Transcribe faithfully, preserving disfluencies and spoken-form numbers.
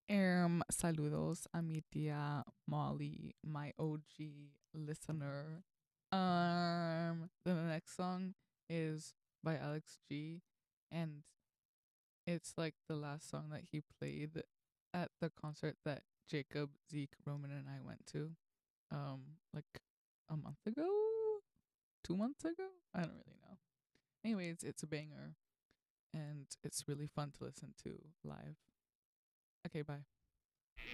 Um, saludos a mi tía Molly, my O G listener. Um, the next song is by Alex G, and it's like the last song that he played at the concert that Jacob, Zeke, Roman, and I went to. Um, like a month ago, two months ago. I don't really know. Anyways, it's a banger, and it's really fun to listen to live. Okay, bye.